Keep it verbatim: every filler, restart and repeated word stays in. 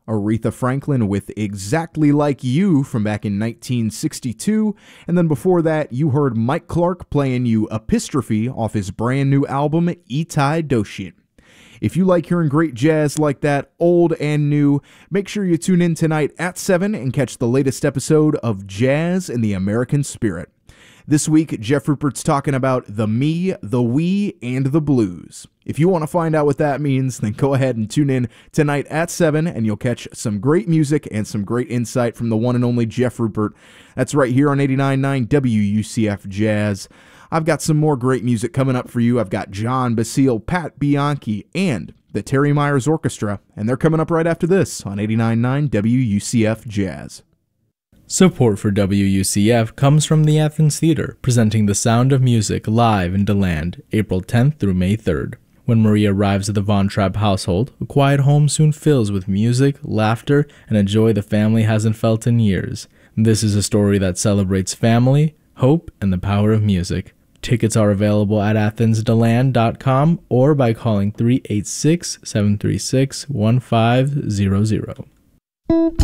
Aretha Franklin with Exactly Like You from back in nineteen sixty-two, and then before that you heard Mike Clark playing you Epistrophe off his brand new album Itai Doshin. If you like hearing great jazz like that, old and new, make sure you tune in tonight at seven and catch the latest episode of Jazz in the American Spirit. This week, Jeff Rupert's talking about the me, the we, and the blues. If you want to find out what that means, then go ahead and tune in tonight at seven, and you'll catch some great music and some great insight from the one and only Jeff Rupert. That's right here on eighty-nine point nine W U C F Jazz. I've got some more great music coming up for you. I've got John Basile, Pat Bianchi, and the Terry Myers Orchestra, and they're coming up right after this on eighty-nine point nine W U C F Jazz. Support for W U C F comes from the Athens Theater, presenting The Sound of Music live in DeLand, April tenth through May third. When Marie arrives at the Von Trapp household, a quiet home soon fills with music, laughter, and a joy the family hasn't felt in years. This is a story that celebrates family, hope, and the power of music. Tickets are available at athens deland dot com or by calling three eight six, seven three six, one five zero zero.